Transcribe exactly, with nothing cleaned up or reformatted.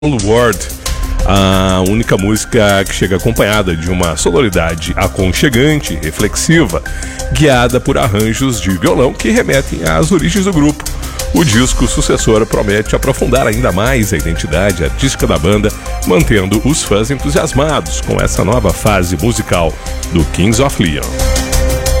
World, a única música que chega acompanhada de uma sonoridade aconchegante, reflexiva, guiada por arranjos de violão que remetem às origens do grupo. O disco sucessor promete aprofundar ainda mais a identidade artística da banda, mantendo os fãs entusiasmados com essa nova fase musical do Kings of Leon.